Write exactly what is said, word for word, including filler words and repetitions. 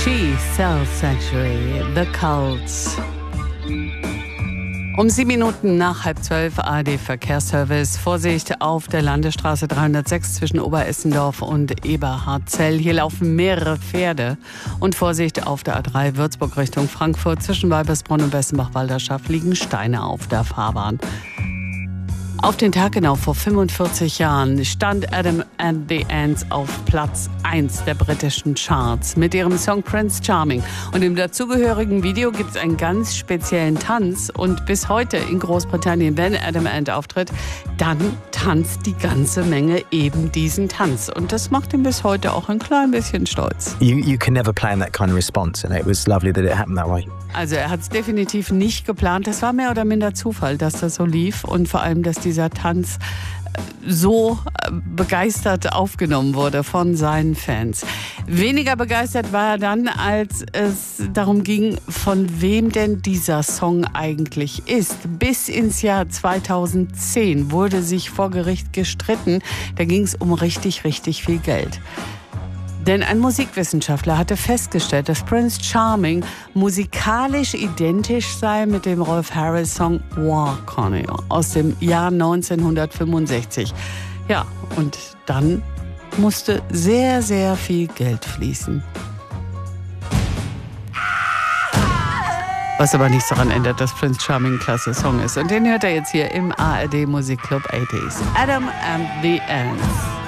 She, Cell Sanctuary, The Cults. Um sieben Minuten nach halb zwölf, A R D-Verkehrsservice. Vorsicht auf der Landesstraße dreihundertsechs zwischen Oberessendorf und Eberhardzell. Hier laufen mehrere Pferde. Und Vorsicht auf der A drei Würzburg Richtung Frankfurt. Zwischen Weibersbronn und Bessenbach-Walderschaft liegen Steine auf der Fahrbahn. Auf den Tag genau vor fünfundvierzig Jahren stand Adam and the Ants auf Platz eins der britischen Charts mit ihrem Song Prince Charming. Und im dazugehörigen Video gibt es einen ganz speziellen Tanz. Und bis heute in Großbritannien, wenn Adam Ant auftritt, dann tanzt die ganze Menge eben diesen Tanz. Und das macht ihn bis heute auch ein klein bisschen stolz. You, you can never plan that kind of response, and it was lovely that it happened that way. Also er hat es definitiv nicht geplant. Das war mehr oder minder Zufall, dass das so lief und vor allem, dass dieser Tanz so begeistert aufgenommen wurde von seinen Fans. Weniger begeistert war er dann, als es darum ging, von wem denn dieser Song eigentlich ist. Bis ins Jahr zweitausendzehn wurde sich vor Gericht gestritten. Da ging es um richtig, richtig viel Geld. Denn ein Musikwissenschaftler hatte festgestellt, dass Prince Charming musikalisch identisch sei mit dem Rolf Harris-Song Walk On You aus dem Jahr neunzehnhundertfünfundsechzig. Ja, und dann musste sehr, sehr viel Geld fließen. Was aber nichts daran ändert, dass Prince Charming ein klasse Song ist. Und den hört er jetzt hier im A R D Musikclub achtziger. Adam and the Ants.